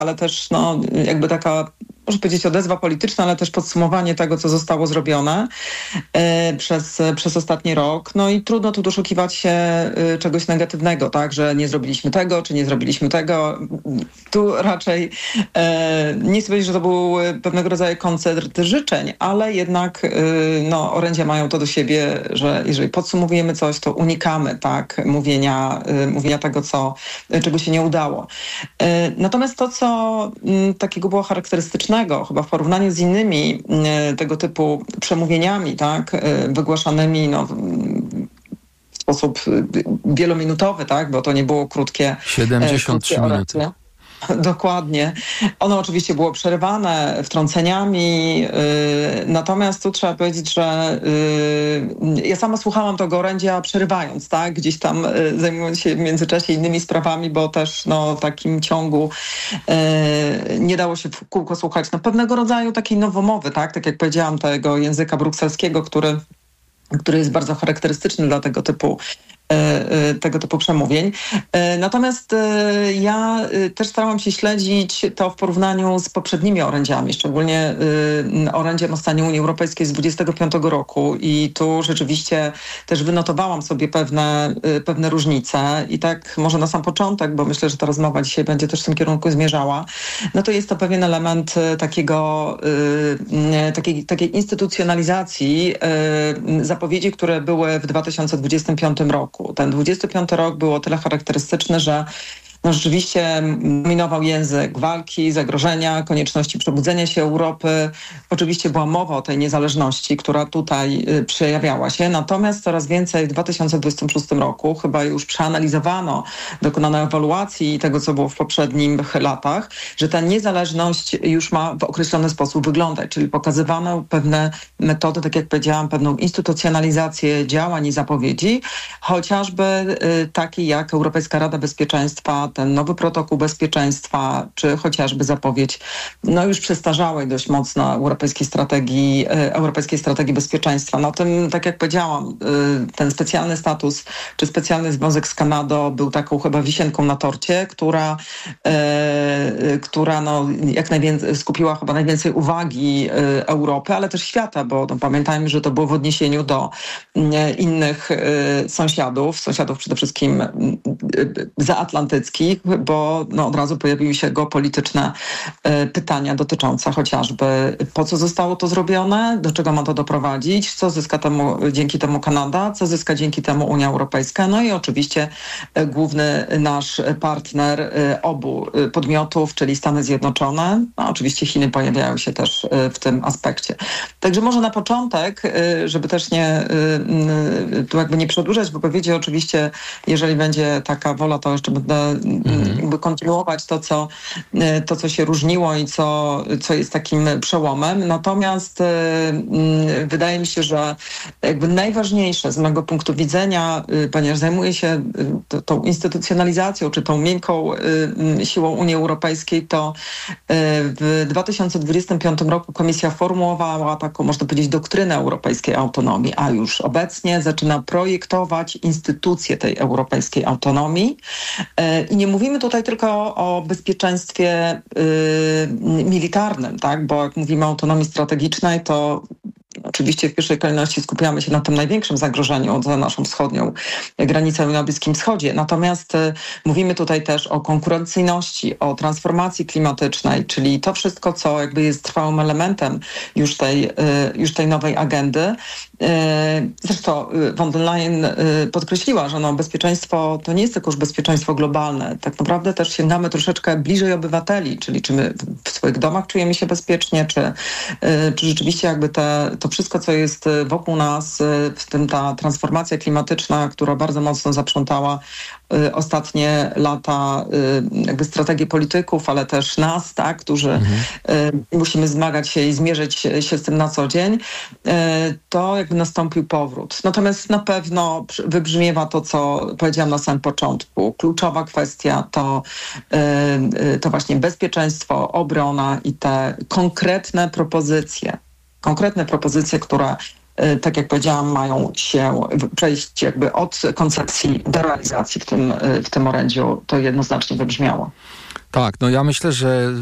ale też jakby taka, można powiedzieć, odezwa polityczna, ale też podsumowanie tego, co zostało zrobione przez ostatni rok. No i trudno tu doszukiwać się czegoś negatywnego, tak, że nie zrobiliśmy tego, czy nie zrobiliśmy tego. Tu raczej nie chcę powiedzieć, że to był pewnego rodzaju koncert życzeń, ale jednak orędzia mają to do siebie, że jeżeli podsumowujemy coś, to unikamy, tak, mówienia tego, czego się nie udało. Natomiast to, co takiego było charakterystycznego, chyba w porównaniu z innymi tego typu przemówieniami, tak, wygłaszanymi w sposób wielominutowy, tak, bo to nie było krótkie. 73 minuty. Dokładnie. Ono oczywiście było przerywane wtrąceniami, natomiast tu trzeba powiedzieć, że ja sama słuchałam tego orędzia przerywając, tak? Gdzieś tam zajmując się w międzyczasie innymi sprawami, bo też w takim ciągu nie dało się w kółko słuchać pewnego rodzaju takiej nowomowy, tak? Tak jak powiedziałam, tego języka brukselskiego, który jest bardzo charakterystyczny dla tego typu przemówień. Natomiast ja też starałam się śledzić to w porównaniu z poprzednimi orędziami, szczególnie orędziem o stanie Unii Europejskiej z 25 roku i tu rzeczywiście też wynotowałam sobie pewne różnice i tak może na sam początek, bo myślę, że ta rozmowa dzisiaj będzie też w tym kierunku zmierzała, to jest to pewien element takiej instytucjonalizacji zapowiedzi, które były w 2025 roku. Ten 25 rok był o tyle charakterystyczny, że rzeczywiście dominował język walki, zagrożenia, konieczności przebudzenia się Europy. Oczywiście była mowa o tej niezależności, która tutaj przejawiała się. Natomiast coraz więcej w 2026 roku chyba już przeanalizowano, dokonano ewaluacji tego, co było w poprzednich latach, że ta niezależność już ma w określony sposób wyglądać, czyli pokazywano pewne metody, tak jak powiedziałam, pewną instytucjonalizację działań i zapowiedzi, chociażby takie jak Europejska Rada Bezpieczeństwa, ten nowy protokół bezpieczeństwa, czy chociażby zapowiedź już przestarzałej dość mocno europejskiej strategii bezpieczeństwa. No tym, tak jak powiedziałam, ten specjalny status, czy specjalny związek z Kanadą był taką chyba wisienką na torcie, która jak najwięcej skupiła chyba najwięcej uwagi Europy, ale też świata, bo pamiętajmy, że to było w odniesieniu do innych sąsiadów przede wszystkim zaatlantyckich, bo od razu pojawiły się geopolityczne pytania dotyczące chociażby po co zostało to zrobione, do czego ma to doprowadzić, co zyska dzięki temu Kanada, co zyska dzięki temu Unia Europejska, i oczywiście główny nasz partner obu podmiotów, czyli Stany Zjednoczone. Oczywiście Chiny pojawiają się też w tym aspekcie. Także może na początek, żeby też tu jakby nie przedłużać wypowiedzi, oczywiście jeżeli będzie taka wola, to jeszcze będę jakby kontynuować to, co się różniło i co jest takim przełomem. Natomiast wydaje mi się, że jakby najważniejsze z mojego punktu widzenia, ponieważ zajmuję się tą instytucjonalizacją, czy tą miękką siłą Unii Europejskiej, to w 2025 roku Komisja formułowała taką, można powiedzieć, doktrynę europejskiej autonomii, a już obecnie zaczyna projektować instytucje tej europejskiej autonomii. I nie mówimy tutaj tylko o bezpieczeństwie militarnym, tak? Bo jak mówimy o autonomii strategicznej, to oczywiście w pierwszej kolejności skupiamy się na tym największym zagrożeniu za naszą wschodnią granicę na Bliskim Wschodzie. Natomiast mówimy tutaj też o konkurencyjności, o transformacji klimatycznej, czyli to wszystko, co jakby jest trwałym elementem już tej nowej agendy. Zresztą von der Leyen podkreśliła, że bezpieczeństwo to nie jest tylko już bezpieczeństwo globalne. Tak naprawdę też sięgamy troszeczkę bliżej obywateli, czyli czy my w swoich domach czujemy się bezpiecznie, czy rzeczywiście jakby to wszystko, co jest wokół nas, w tym ta transformacja klimatyczna, która bardzo mocno zaprzątała ostatnie lata jakby strategię polityków, ale też nas, tak, którzy musimy zmagać się i zmierzyć się z tym na co dzień, to jakby nastąpił powrót. Natomiast na pewno wybrzmiewa to, co powiedziałam na samym początku. Kluczowa kwestia to właśnie bezpieczeństwo, obrona i te konkretne propozycje, które tak jak powiedziałam, mają się przejść jakby od koncepcji do realizacji w tym orędziu. To jednoznacznie wybrzmiało. Tak, no ja myślę, że